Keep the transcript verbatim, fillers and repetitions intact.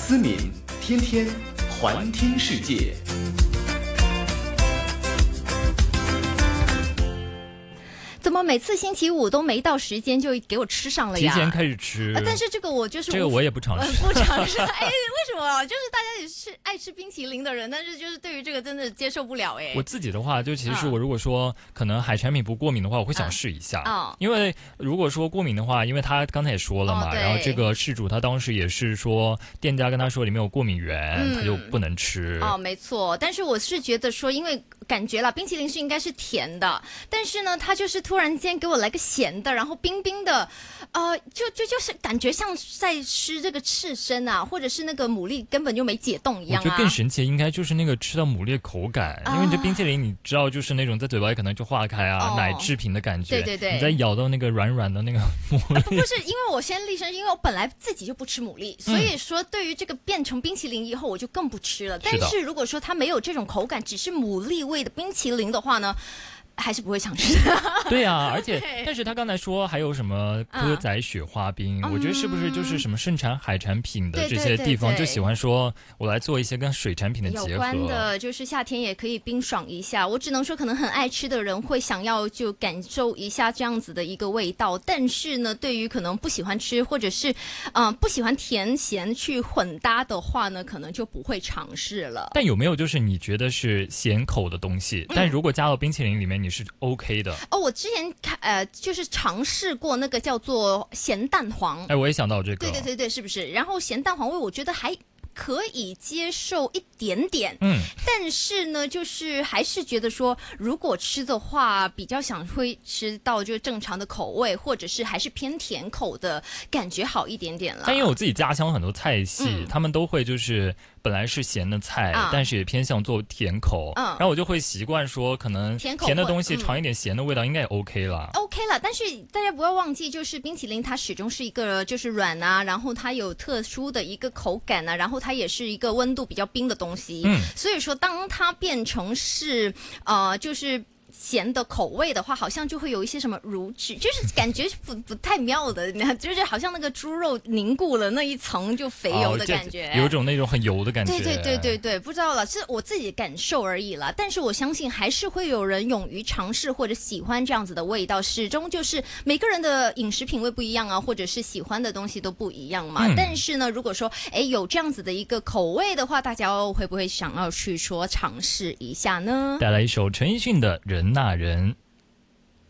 思敏，天天环听世界。 怎么每次星期五都没到时间就给我吃上了呀？ 提前开始吃， 啊、但是这个我就是这个我也不尝试， 呃、不尝试。哎，为什么？就是大家也是爱吃冰淇淋的人，但是就是对于这个真的接受不了哎。 我自己的话，就其实我如果说可能海产品不过敏的话，我会想试一下。 哦、嗯， 因为如果说过敏的话，因为他刚才也说了嘛， 哦、 然后这个事主他当时也是说，店家跟他说里面有过敏源，嗯、他就不能吃。 哦，没错。但是我是觉得说，因为感觉啦，冰淇淋是应该是甜的，但是呢，他就是突然间给我来个咸的，然后冰冰的，呃，就就就是感觉像在吃这个刺身啊，或者是那个牡蛎根本就没解冻一样啊。 我觉得更神奇的应该就是那个吃到牡蛎的口感，啊、因为你这冰淇淋你知道就是那种在嘴巴里可能就化开啊，哦、奶制品的感觉。 对对对。 你再咬到那个软软的那个牡蛎。 啊、不是，因为我先立身，因为我本来自己就不吃牡蛎，所以说对于这个变成冰淇淋以后，我就更不吃了。但是如果说它没有这种口感，只是牡蛎味的冰淇淋的话呢？还是不会尝试。 对啊，而且但是他刚才说还有什么歌仔雪花冰、嗯、我觉得是不是就是什么盛产海产品的这些地方就喜欢说我来做一些跟水产品的结合， 有关的就是夏天也可以冰爽一下。我只能说可能很爱吃的人会想要就感受一下这样子的一个味道，但是呢对于可能不喜欢吃或者是、呃、不喜欢甜咸去混搭的话呢，可能就不会尝试了。 但有没有就是你觉得是咸口的东西、嗯、但如果加到冰淇淋里面你是 OK 的？ 哦，我之前看呃，就是尝试过那个叫做咸蛋黄。 哎，我也想到这个。 对对对对，是不是？然后咸蛋黄味，我觉得还可以接受一点点， 嗯， 但是呢，就是还是觉得说，如果吃的话，比较想会吃到就正常的口味，或者是还是偏甜口的感觉好一点点了。 但因为我自己家乡很多菜系， 嗯、 他们都会就是本来是咸的菜、 啊、 但是也偏向做甜口、 嗯， 然后我就会习惯说可能甜的东西尝一点咸的味道应该也 OK 了、 嗯、OK 了。但是大家不要忘记，就是冰淇淋它始终是一个就是软啊，然后它有特殊的一个口感啊，然后它也是一个温度比较冰的东西， 嗯， 所以说当它变成是呃就是咸的口味的话，好像就会有一些什么乳脂，就是感觉不不太妙的，就是好像那个猪肉凝固了那一层就肥油的感觉， 哦、有种那种很油的感觉。 对对对对对，不知道了，是我自己感受而已啦。但是我相信还是会有人勇于尝试或者喜欢这样子的味道，始终就是每个人的饮食品味不一样啊，或者是喜欢的东西都不一样嘛。嗯、但是呢，如果说哎有这样子的一个口味的话，大家会不会想要去说尝试一下呢？ 带来一首陈奕迅的《人那人》。